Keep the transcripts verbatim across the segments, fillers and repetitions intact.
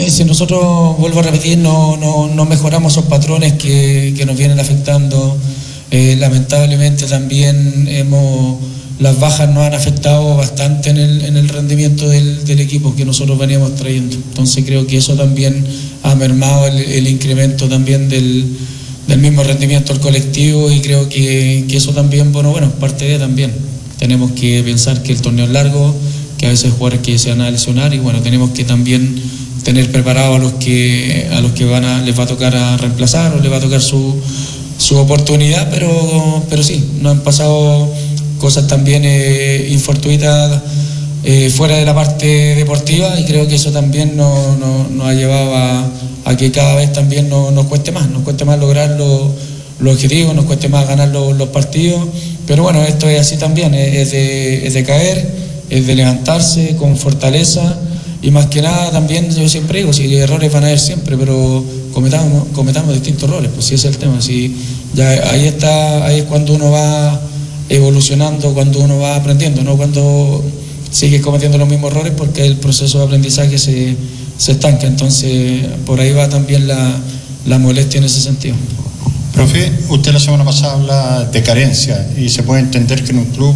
Sí, si nosotros, vuelvo a repetir, no, no, no mejoramos esos patrones que, que nos vienen afectando, eh, lamentablemente también hemos, las bajas nos han afectado bastante en el, en el rendimiento del, del equipo que nosotros veníamos trayendo. Entonces creo que eso también ha mermado el, el incremento también del, del mismo rendimiento del colectivo, y creo que, que eso también, bueno, bueno, parte de también. Tenemos que pensar que el torneo es largo, que a veces jugadores que se van a lesionar, y bueno, tenemos que también tener preparados a los que a los que van a, les va a tocar a reemplazar o les va a tocar su, su oportunidad, pero, pero sí, nos han pasado cosas también eh, infortuitas eh, fuera de la parte deportiva, y creo que eso también nos, nos, nos ha llevado a, a que cada vez también nos, nos cueste más, nos cueste más lograr los, los objetivos, nos cueste más ganar los, los partidos, pero bueno, esto es así también, es, es, de, es de caer, es de levantarse con fortaleza, y más que nada también yo siempre digo, si errores van a haber siempre, pero cometamos, cometamos distintos errores, pues si ese es el tema, si ya ahí está, ahí es cuando uno va evolucionando, cuando uno va aprendiendo, no cuando sigue cometiendo los mismos errores, porque el proceso de aprendizaje se, se estanca. Entonces por ahí va también la, la molestia en ese sentido. Profe, usted la semana pasada habla de carencia, y se puede entender que en un club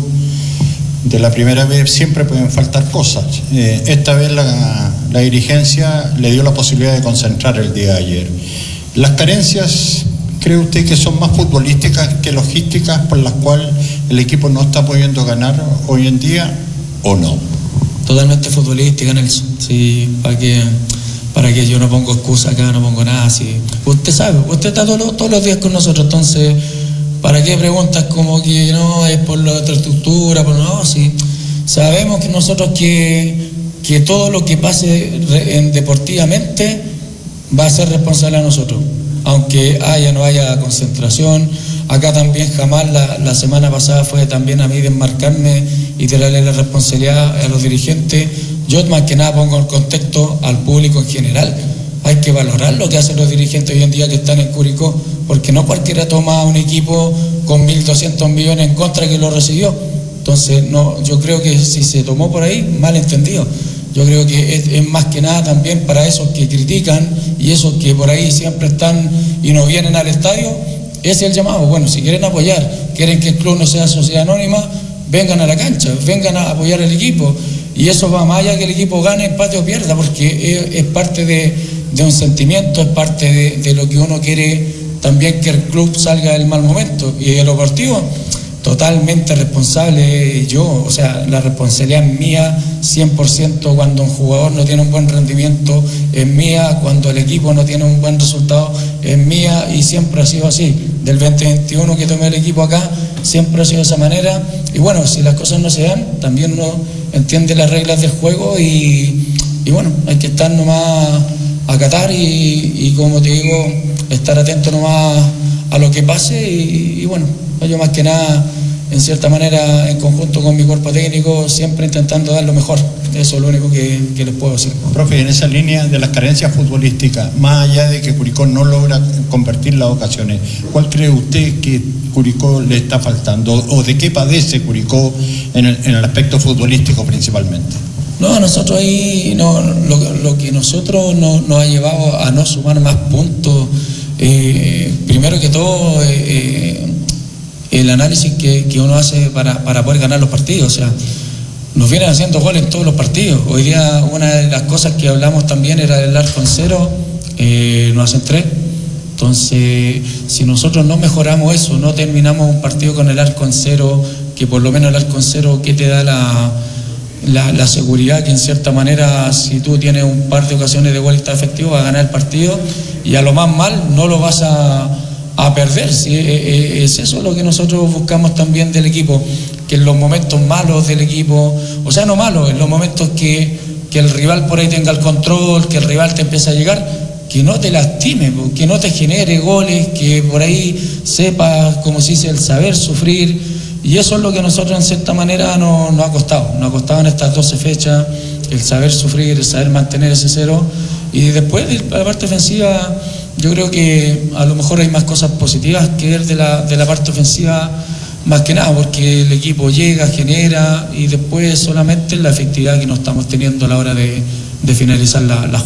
de la primera vez siempre pueden faltar cosas. Eh, esta vez la, la dirigencia le dio la posibilidad de concentrar el día de ayer. Las carencias, ¿cree usted que son más futbolísticas que logísticas, por las cuales el equipo no está pudiendo ganar hoy en día, o no? Totalmente futbolística, Nelson. Sí, para que, para que yo no pongo excusa acá, no pongo nada. Sí. Usted sabe, usted está todos los, todos los días con nosotros, entonces ¿para qué preguntas como que no es por la infraestructura? Por no, sí. Sabemos que nosotros que, que todo lo que pase en, deportivamente va a ser responsable a nosotros, aunque haya o no haya concentración. Acá también jamás, la, la semana pasada fue también a mí desmarcarme y tirarle la responsabilidad a los dirigentes. Yo más que nada pongo en contexto al público en general. Hay que valorar lo que hacen los dirigentes hoy en día que están en Curicó, porque no cualquiera toma un equipo con mil doscientos millones en contra que lo recibió. Entonces, no, yo creo que si se tomó por ahí, mal entendido. Yo creo que es, es más que nada también para esos que critican y esos que por ahí siempre están y no vienen al estadio. Ese es el llamado. Bueno, si quieren apoyar, quieren que el club no sea sociedad anónima, vengan a la cancha, vengan a apoyar al equipo. Y eso va más allá que el equipo gane, empate o pierda, porque es, es parte de, de un sentimiento, es parte de, de lo que uno quiere también, que el club salga del mal momento. Y el deportivo, totalmente responsable yo, o sea, la responsabilidad es mía cien por ciento cuando un jugador no tiene un buen rendimiento, es mía cuando el equipo no tiene un buen resultado, es mía, y siempre ha sido así. Del veinte veintiuno que tomé el equipo acá, siempre ha sido de esa manera. Y bueno, si las cosas no se dan, también uno entiende las reglas del juego, y, y bueno, hay que estar nomás a acatar y, y como te digo, estar atento nomás a lo que pase, y, y bueno, yo más que nada, en cierta manera, en conjunto con mi cuerpo técnico, siempre intentando dar lo mejor. Eso es lo único que, que les puedo decir. Profe, en esa línea de las carencias futbolísticas, más allá de que Curicó no logra convertir las ocasiones, ¿cuál cree usted que Curicó le está faltando, o de qué padece Curicó en el, en el aspecto futbolístico principalmente? No, nosotros ahí, no, lo, lo que nosotros no, nos ha llevado a no sumar más puntos, eh, primero que todo, eh, el análisis que, que uno hace para, para poder ganar los partidos. O sea, nos vienen haciendo goles en todos los partidos. Hoy día una de las cosas que hablamos también era el arco en cero, eh, nos hacen tres. Entonces, si nosotros no mejoramos eso, no terminamos un partido con el arco en cero, que por lo menos el arco en cero, que te da la, la, la seguridad que en cierta manera, si tú tienes un par de ocasiones de gol y estás efectivo, vas a ganar el partido, y a lo más mal no lo vas a, a perder. ¿Sí? Es eso lo que nosotros buscamos también del equipo, que en los momentos malos del equipo, o sea, no malos, en los momentos que, que el rival por ahí tenga el control, que el rival te empiece a llegar, que no te lastime, que no te genere goles, que por ahí sepas, como se dice, el saber sufrir. Y eso es lo que a nosotros en cierta manera nos, nos ha costado, nos ha costado en estas doce fechas, el saber sufrir, el saber mantener ese cero. Y después de la parte ofensiva, yo creo que a lo mejor hay más cosas positivas que ver de la, de la parte ofensiva, más que nada, porque el equipo llega, genera, y después solamente la efectividad que no estamos teniendo a la hora de, de finalizar la, la